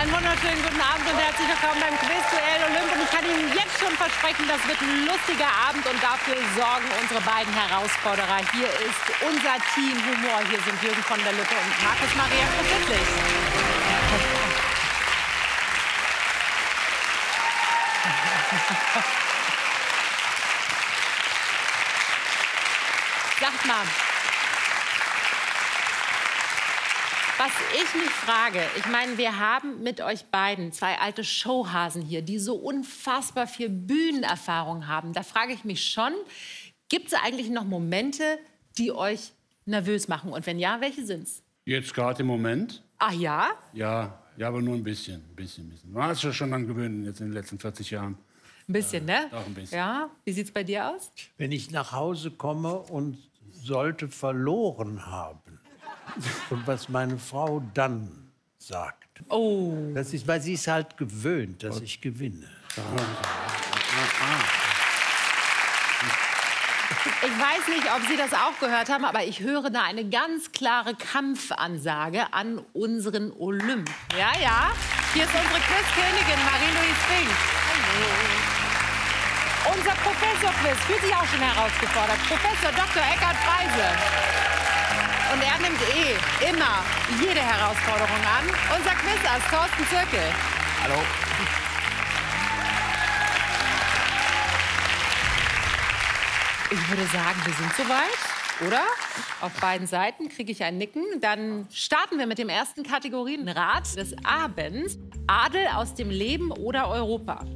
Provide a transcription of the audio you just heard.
Einen wunderschönen guten Abend und herzlich willkommen beim Quizduell Olymp. Und ich kann Ihnen jetzt schon versprechen, das wird ein lustiger Abend und dafür sorgen unsere beiden Herausforderer. Hier ist unser Team Humor. Hier sind Jürgen von der Lippe und Markus Maria Friedrich. Sagt mal, was ich mich frage, ich meine, wir haben mit euch beiden zwei alte Showhasen hier, die so unfassbar viel Bühnenerfahrung haben. Da frage ich mich schon, gibt es eigentlich noch Momente, die euch nervös machen? Und wenn ja, welche sind's? Jetzt gerade im Moment? Ach ja? Ja, aber nur ein bisschen. Man hat sich schon an gewöhnt jetzt in den letzten 40 Jahren. Ein bisschen, ne? Doch ein bisschen. Ja, wie sieht's bei dir aus? Wenn ich nach Hause komme und sollte verloren haben und was meine Frau dann sagt. Oh. Das ist, weil sie ist halt gewöhnt, dass ich gewinne. Ich weiß nicht, ob Sie das auch gehört haben, aber ich höre da eine ganz klare Kampfansage an unseren Olymp. Ja, ja. Hier ist unsere Quizkönigin Marie-Louise Fink. Hallo. Unser Professor-Quiz fühlt sich auch schon herausgefordert. Professor Dr. Eckhard Freise. Und er nimmt immer jede Herausforderung an. Unser Quizass Thorsten Zirkel. Hallo. Ich würde sagen, wir sind soweit, oder? Auf beiden Seiten kriege ich ein Nicken. Dann starten wir mit dem ersten Kategorienrat des Abends. Adel aus dem Leben oder Europa?